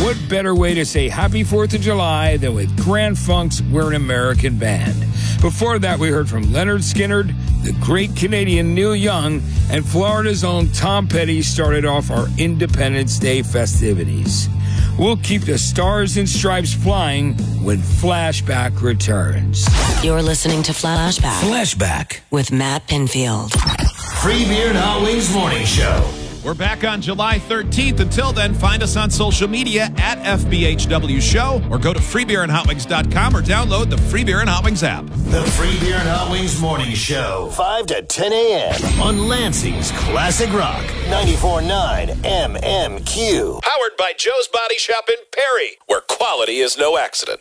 what better way to say Happy 4th of July than with Grand Funk's We're an American Band? Before that, we heard from Leonard Skinnard, the great Canadian Neil Young, and Florida's own Tom Petty started off our Independence Day festivities. We'll keep the stars and stripes flying when Flashback returns. You're listening to Flashback. Flashback With Matt Pinfield. Free Beer and Hot Wings Morning Show. We're back on July 13th. Until then, find us on social media at FBHW Show or go to freebeerandhotwings.com or download the Free Beer and Hot Wings app. The Free Beer and Hot Wings Morning Show. 5 to 10 a.m. on Lansing's Classic Rock. 94.9 MMQ. Powered by Joe's Body Shop in Perry, where quality is no accident.